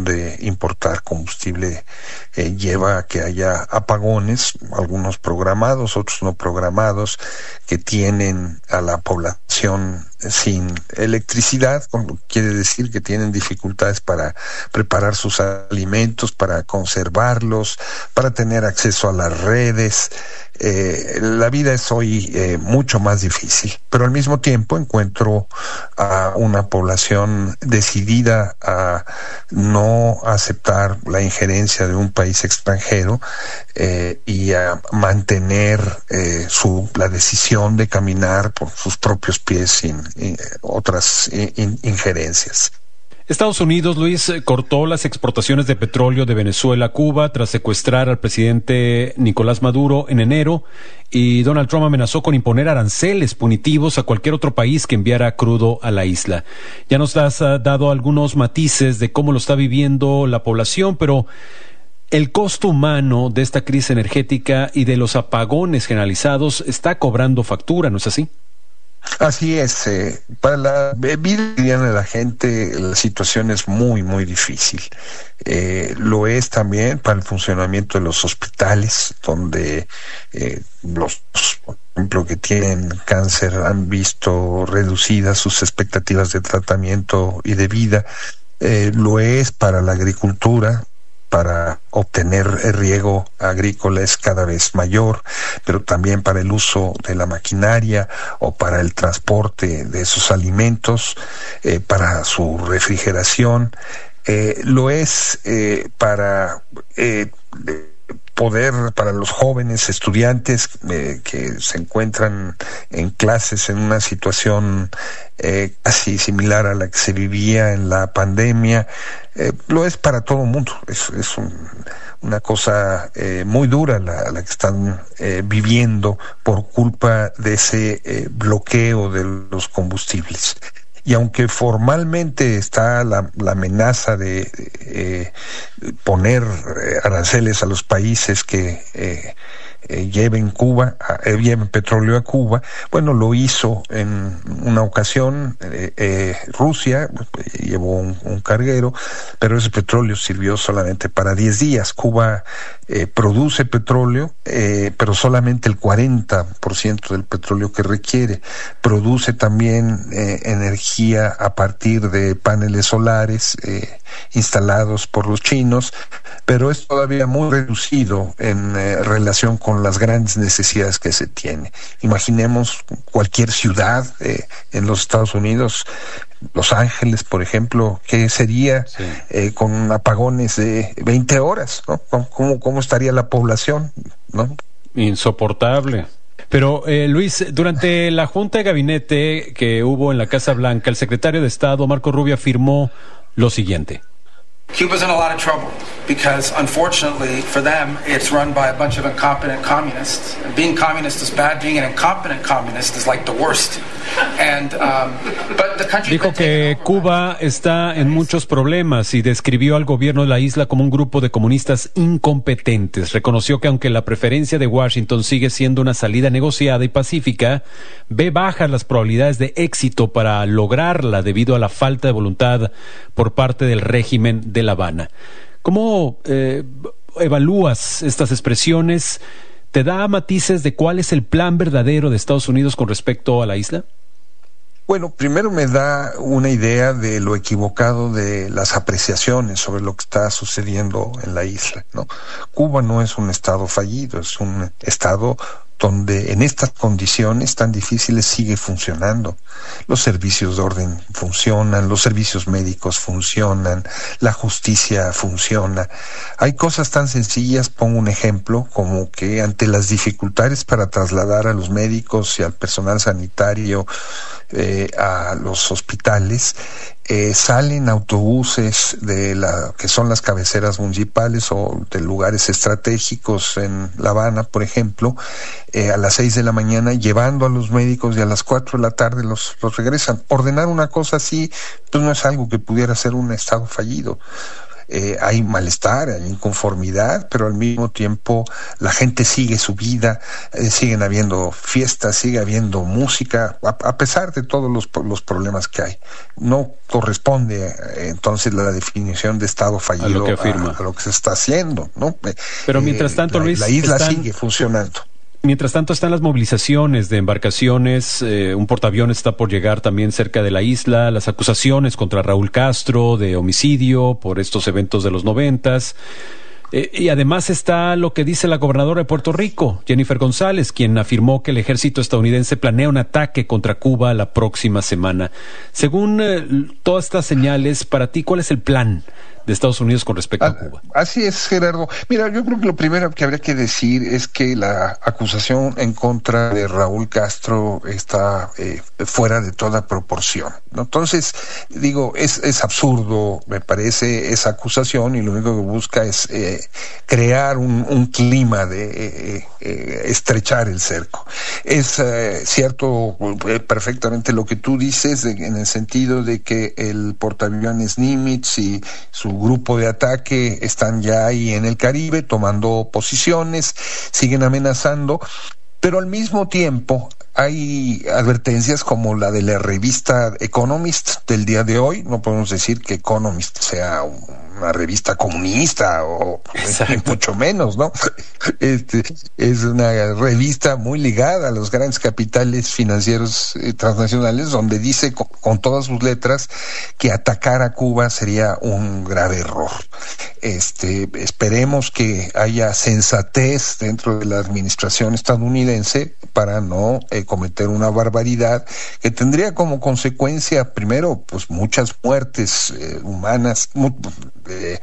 de importar combustible lleva a que haya apagones, algunos programados, otros no programados, que tienen a la población sin electricidad, quiere decir que tienen dificultades para preparar sus alimentos, para conservarlos, para tener acceso a las redes. La vida es hoy mucho más difícil, pero al mismo tiempo encuentro a una población decidida a no aceptar la injerencia de un país extranjero y a mantener la decisión de caminar por sus propios pies sin otras injerencias. Estados Unidos, Luis, cortó las exportaciones de petróleo de Venezuela a Cuba tras secuestrar al presidente Nicolás Maduro en enero, y Donald Trump amenazó con imponer aranceles punitivos a cualquier otro país que enviara crudo a la isla. Ya nos has dado algunos matices de cómo lo está viviendo la población, pero el costo humano de esta crisis energética y de los apagones generalizados está cobrando factura, ¿no es así? Así es, para la vida cotidiana de la gente la situación es muy, muy difícil. Lo es también para el funcionamiento de los hospitales, donde los, por ejemplo, que tienen cáncer han visto reducidas sus expectativas de tratamiento y de vida. Lo es para la agricultura, para obtener riego agrícola es cada vez mayor, pero también para el uso de la maquinaria o para el transporte de esos alimentos, para su refrigeración. Lo es para para los jóvenes estudiantes que se encuentran en clases en una situación casi similar a la que se vivía en la pandemia. Lo es para todo el mundo. Es una cosa muy dura la que están viviendo por culpa de ese bloqueo de los combustibles. Y aunque formalmente está la amenaza de poner aranceles a los países que lleven petróleo a Cuba, bueno, lo hizo en una ocasión Rusia, llevó un carguero, pero ese petróleo sirvió solamente para 10 días. Cuba produce petróleo, pero solamente el 40% del petróleo que requiere. Produce también energía a partir de paneles solares instalados por los chinos, pero es todavía muy reducido en relación con las grandes necesidades que se tiene. Imaginemos cualquier ciudad en los Estados Unidos, Los Ángeles, por ejemplo, ¿qué sería con apagones de 20 horas? ¿No? ¿Cómo estaría la población? ¿No? Insoportable. Pero, Luis, durante la Junta de Gabinete que hubo en la Casa Blanca, el secretario de Estado, Marco Rubio, afirmó lo siguiente. Cuba's in a lot of trouble because, unfortunately for them, it's run by a bunch of incompetent communists. And being communist is bad. Being an incompetent communist is like the worst. But the country. Dijo que Cuba está en muchos problemas y describió al gobierno de la isla como un grupo de comunistas incompetentes. Reconoció que aunque la preferencia de Washington sigue siendo una salida negociada y pacífica, ve bajas las probabilidades de éxito para lograrla debido a la falta de voluntad por parte del régimen de La Habana. ¿Cómo evalúas estas expresiones? ¿Te da matices de cuál es el plan verdadero de Estados Unidos con respecto a la isla? Bueno, primero me da una idea de lo equivocado de las apreciaciones sobre lo que está sucediendo en la isla, ¿no? Cuba no es un estado fallido, es un estado donde en estas condiciones tan difíciles sigue funcionando. Los servicios de orden funcionan, los servicios médicos funcionan, la justicia funciona. Hay cosas tan sencillas, pongo un ejemplo, como que ante las dificultades para trasladar a los médicos y al personal sanitario a los hospitales, salen autobuses de que son las cabeceras municipales o de lugares estratégicos en La Habana, por ejemplo, a las 6 de la mañana llevando a los médicos y a las 4 de la tarde los regresan. Ordenar una cosa así pues no es algo que pudiera ser un estado fallido. hay malestar, hay inconformidad, pero al mismo tiempo la gente sigue su vida, siguen habiendo fiestas, sigue habiendo música, a pesar de todos los problemas que hay. No corresponde entonces la definición de Estado fallido a lo que se está haciendo, ¿no? Pero mientras tanto, Luis, la isla sigue funcionando. Mientras tanto están las movilizaciones de embarcaciones, un portaaviones está por llegar también cerca de la isla, las acusaciones contra Raúl Castro de homicidio por estos eventos de los 90s. Y además está lo que dice la gobernadora de Puerto Rico, Jennifer González, quien afirmó que el ejército estadounidense planea un ataque contra Cuba la próxima semana. Según todas estas señales, para ti, ¿cuál es el plan de Estados Unidos con respecto a Cuba? Así es, Gerardo. Mira, yo creo que lo primero que habría que decir es que la acusación en contra de Raúl Castro está fuera de toda proporción, ¿no? Entonces, digo, es absurdo, me parece, esa acusación, y lo único que busca es crear un clima de estrechar el cerco. Es cierto perfectamente lo que tú dices, en el sentido de que el portaaviones Nimitz y su grupo de ataque están ya ahí en el Caribe tomando posiciones, siguen amenazando, pero al mismo tiempo hay advertencias como la de la revista Economist del día de hoy. No podemos decir que Economist sea una revista comunista o mucho menos, ¿no? Es una revista muy ligada a los grandes capitales financieros transnacionales, donde dice con todas sus letras que atacar a Cuba sería un grave error. Esperemos que haya sensatez dentro de la administración estadounidense para no cometer una barbaridad que tendría como consecuencia, primero, pues muchas muertes humanas de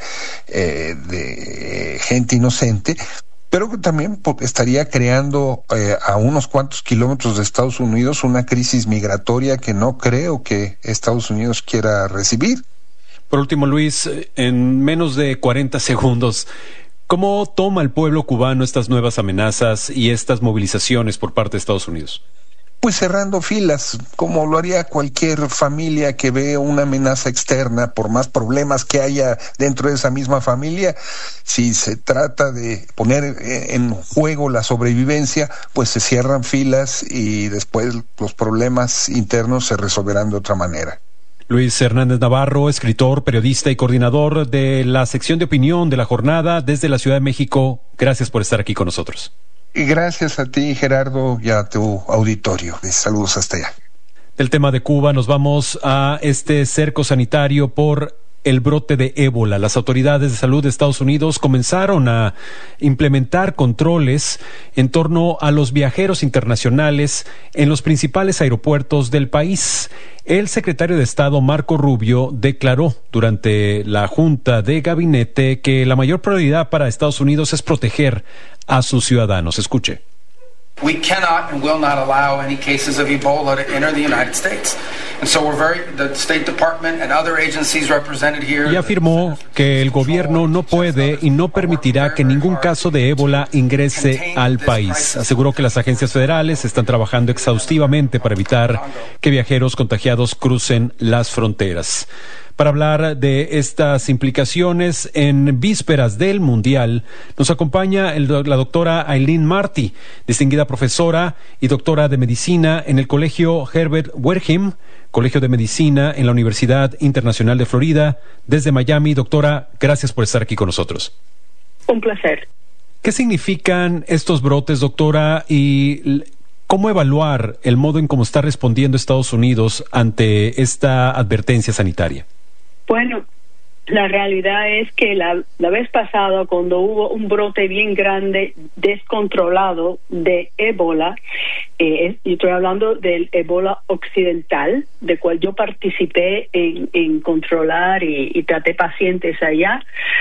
gente inocente, pero que también estaría creando a unos cuantos kilómetros de Estados Unidos una crisis migratoria que no creo que Estados Unidos quiera recibir. Por último, Luis, en menos de 40 segundos, ¿cómo toma el pueblo cubano estas nuevas amenazas y estas movilizaciones por parte de Estados Unidos? Pues cerrando filas, como lo haría cualquier familia que ve una amenaza externa, por más problemas que haya dentro de esa misma familia. Si se trata de poner en juego la sobrevivencia, pues se cierran filas y después los problemas internos se resolverán de otra manera. Luis Hernández Navarro, escritor, periodista y coordinador de la sección de opinión de La Jornada desde la Ciudad de México. Gracias por estar aquí con nosotros. Y gracias a ti, Gerardo, y a tu auditorio. Saludos hasta allá. Del tema de Cuba nos vamos a este cerco sanitario por el brote de ébola. Las autoridades de salud de Estados Unidos comenzaron a implementar controles en torno a los viajeros internacionales en los principales aeropuertos del país. El secretario de Estado, Marco Rubio, declaró durante la Junta de Gabinete que la mayor prioridad para Estados Unidos es proteger a sus ciudadanos. Escuche. We cannot and will not allow any cases of Ebola to enter the United States. And so the State Department and other agencies represented here. Y afirmó que el gobierno no puede y no permitirá que ningún caso de ébola ingrese al país. Aseguró que las agencias federales están trabajando exhaustivamente para evitar que viajeros contagiados crucen las fronteras. Para hablar de estas implicaciones en vísperas del Mundial, nos acompaña la doctora Aileen Marty, distinguida profesora y doctora de Medicina en el Colegio Herbert Wertheim, Colegio de Medicina en la Universidad Internacional de Florida, desde Miami. Doctora, gracias por estar aquí con nosotros. Un placer. ¿Qué significan estos brotes, doctora, y cómo evaluar el modo en cómo está respondiendo Estados Unidos ante esta advertencia sanitaria? Bueno, la realidad es que la vez pasada, cuando hubo un brote bien grande, descontrolado de ébola, yo estoy hablando del ébola occidental, de cual yo participé en controlar y traté pacientes allá,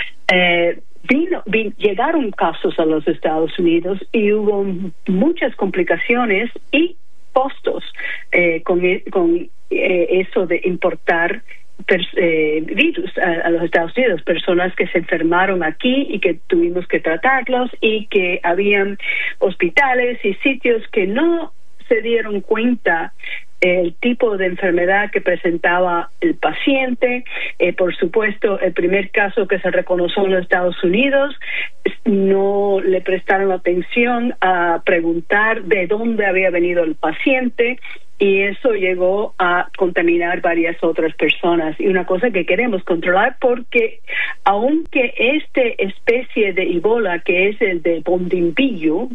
llegaron casos a los Estados Unidos y hubo muchas complicaciones y costos con eso de importar virus a los Estados Unidos, personas que se enfermaron aquí y que tuvimos que tratarlos, y que habían hospitales y sitios que no se dieron cuenta el tipo de enfermedad que presentaba el paciente. Por supuesto, el primer caso que se reconoció en los Estados Unidos, no le prestaron atención a preguntar de dónde había venido el paciente, y eso llegó a contaminar varias otras personas. Y una cosa que queremos controlar, porque aunque esta especie de Ebola, que es el de Bundibugyo,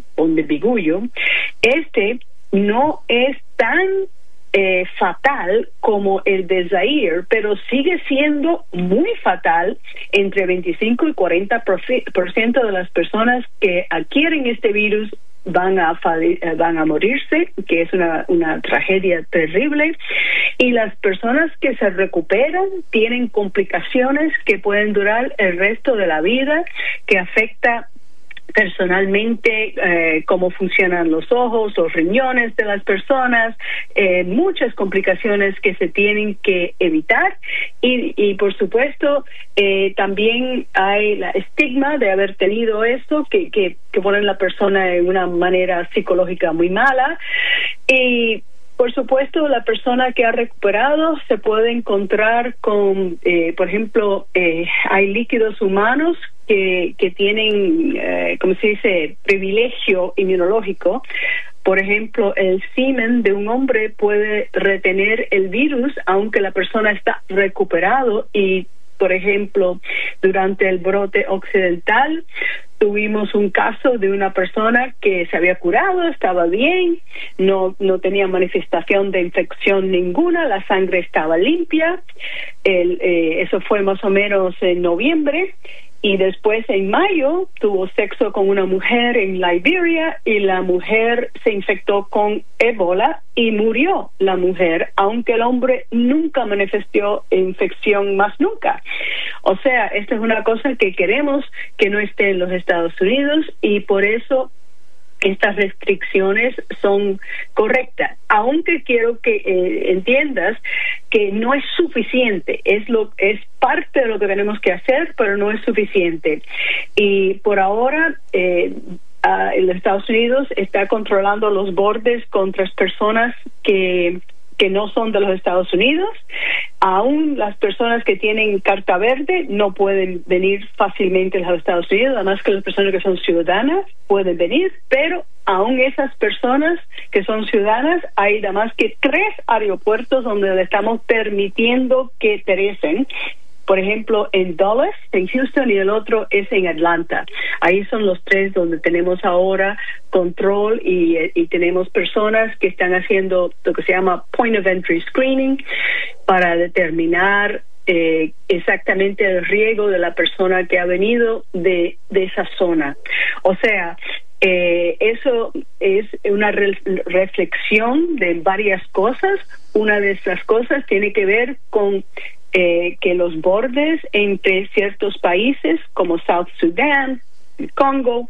no es tan fatal como el de Zaire, pero sigue siendo muy fatal. Entre 25 y 40% de las personas que adquieren este virus van a morirse, que es una tragedia terrible, y las personas que se recuperan tienen complicaciones que pueden durar el resto de la vida, que afecta personalmente cómo funcionan los ojos, los riñones de las personas, muchas complicaciones que se tienen que evitar, y por supuesto también hay la estigma de haber tenido esto que pone a la persona en una manera psicológica muy mala. Y por supuesto, la persona que ha recuperado se puede encontrar con, por ejemplo, hay líquidos humanos que tienen, ¿cómo se dice?, privilegio inmunológico. Por ejemplo, el semen de un hombre puede retener el virus aunque la persona está recuperado. Y, por ejemplo, durante el brote occidental tuvimos un caso de una persona que se había curado, estaba bien, no tenía manifestación de infección ninguna, la sangre estaba limpia. Eso fue más o menos en noviembre. Y después, en mayo, tuvo sexo con una mujer en Liberia y la mujer se infectó con Ebola y murió la mujer, aunque el hombre nunca manifestó infección más nunca. O sea, esta es una cosa que queremos que no esté en los Estados Unidos, y por eso estas restricciones son correctas, aunque quiero que entiendas que no es suficiente, es parte de lo que tenemos que hacer, pero no es suficiente. Y por ahora los Estados Unidos está controlando los bordes contra personas que no son de los Estados Unidos. Aún las personas que tienen carta verde no pueden venir fácilmente a los Estados Unidos, además que las personas que son ciudadanas pueden venir, pero aún esas personas que son ciudadanas, hay nada más que 3 aeropuertos donde le estamos permitiendo que aterricen. Por ejemplo, en Dallas, en Houston, y el otro es en Atlanta. Ahí son los 3 donde tenemos ahora control, y tenemos personas que están haciendo lo que se llama Point of Entry Screening para determinar exactamente el riesgo de la persona que ha venido de esa zona. O sea, eso es una reflexión de varias cosas. Una de esas cosas tiene que ver con que los bordes entre ciertos países como South Sudan, Congo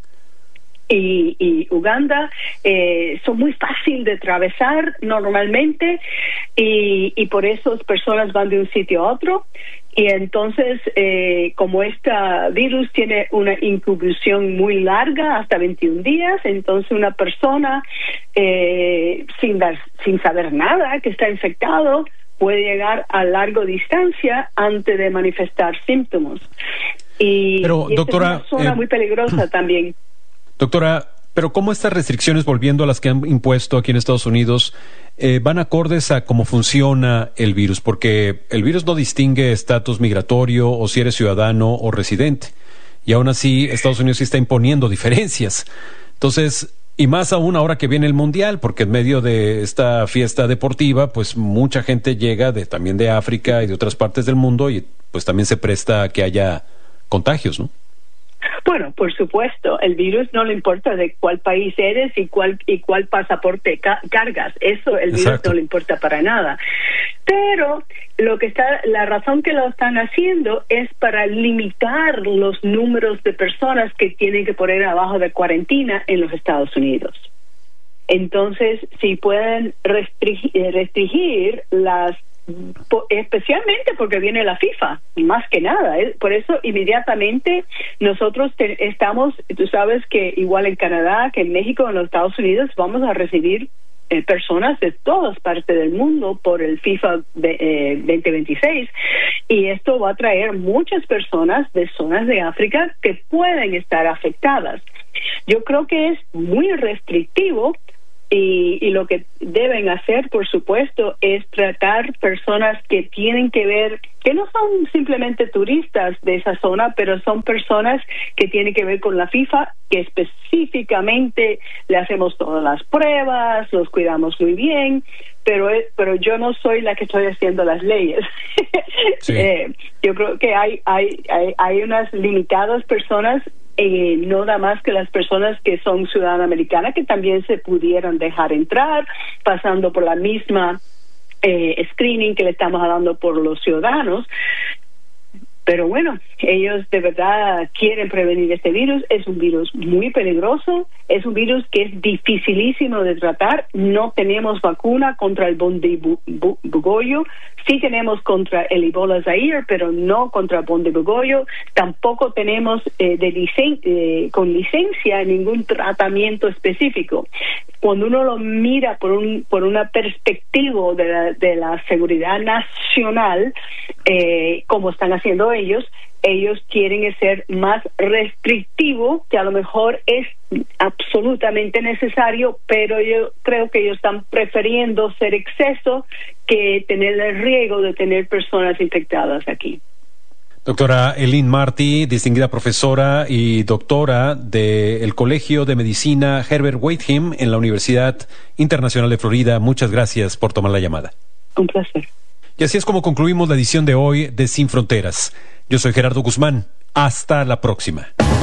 y Uganda son muy fáciles de atravesar normalmente, y por eso las personas van de un sitio a otro. Y entonces, como este virus tiene una incubación muy larga, hasta 21 días, entonces una persona sin saber nada que está infectado puede llegar a larga distancia antes de manifestar síntomas. Pero, doctora, es una zona muy peligrosa también. Doctora, pero ¿cómo estas restricciones, volviendo a las que han impuesto aquí en Estados Unidos, van acordes a cómo funciona el virus? Porque el virus no distingue estatus migratorio o si eres ciudadano o residente. Y aún así, Estados Unidos sí está imponiendo diferencias. Entonces, y más aún ahora que viene el Mundial, porque en medio de esta fiesta deportiva, pues mucha gente llega también de África y de otras partes del mundo, y pues también se presta a que haya contagios, ¿no? Bueno, por supuesto, el virus no le importa de cuál país eres y cuál pasaporte cargas. Eso el virus no le importa para nada. Pero la razón que lo están haciendo es para limitar los números de personas que tienen que poner abajo de cuarentena en los Estados Unidos. Entonces, si pueden restringir especialmente porque viene la FIFA, más que nada, por eso inmediatamente nosotros estamos, tú sabes que igual en Canadá, que en México, en los Estados Unidos, vamos a recibir personas de todas partes del mundo por el FIFA 2026, y esto va a traer muchas personas de zonas de África que pueden estar afectadas. Yo creo que es muy restrictivo, y lo que deben hacer, por supuesto, es tratar personas que tienen que ver, que no son simplemente turistas de esa zona, pero son personas que tienen que ver con la FIFA, que específicamente le hacemos todas las pruebas, los cuidamos muy bien, pero yo no soy la que estoy haciendo las leyes. Sí. Yo creo que hay unas limitadas personas, no nada más que las personas que son ciudadanas americanas, que también se pudieran dejar entrar, pasando por la misma screening que le estamos dando por los ciudadanos. Pero bueno, ellos de verdad quieren prevenir este virus. Es un virus muy peligroso, es un virus que es dificilísimo de tratar. No tenemos vacuna contra el Bundibugyo. Sí tenemos contra el Ebola Zaire, pero no contra el Bundibugyo. Tampoco tenemos con licencia ningún tratamiento específico. Cuando uno lo mira por una perspectiva de la seguridad nacional, como están haciendo ellos quieren ser más restrictivos, que a lo mejor es absolutamente necesario, pero yo creo que ellos están prefiriendo ser exceso que tener el riesgo de tener personas infectadas aquí. Doctora Eileen Marty, distinguida profesora y doctora del Colegio de Medicina Herbert Whitehead en la Universidad Internacional de Florida, muchas gracias por tomar la llamada. Un placer. Y así es como concluimos la edición de hoy de Sin Fronteras. Yo soy Gerardo Guzmán. Hasta la próxima.